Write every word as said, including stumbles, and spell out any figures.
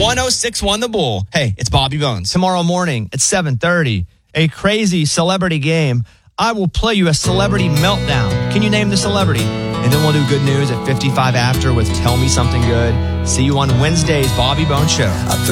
one oh six point one The Bull. Hey, it's Bobby Bones. Tomorrow morning at seven thirty, a crazy celebrity game. I will play you a celebrity meltdown. Can you name the celebrity? And then we'll do good news at fifty-five after with Tell Me Something Good. See you on Wednesday's Bobby Bones Show.